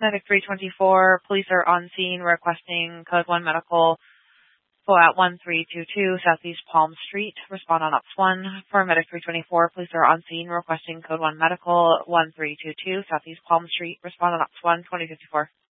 Medic 324, police are on scene requesting Code 1 medical for at 1322 Southeast Palm Street. Respond on Ops 1. For Medic 324, police are on scene requesting Code 1 medical 1322 Southeast Palm Street. Respond on Ops 1, 2054.